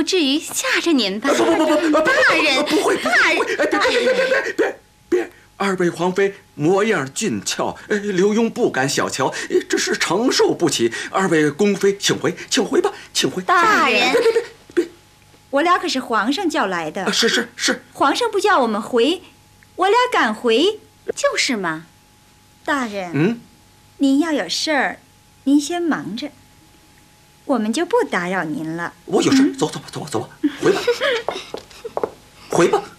至于吓着您吧？ 不， 大人， 不会， 大人， 别！二位皇妃模样俊俏，刘墉不敢小瞧，这是承受不起。二位宫妃，请回吧，请回。 大人， 别！ 我俩可是皇上叫来的。 是， 皇上不叫我们回，我俩敢回。 就是嘛。 大人，您要有事儿，您先忙着，我们就不打扰您了。 我有事，走吧，回吧。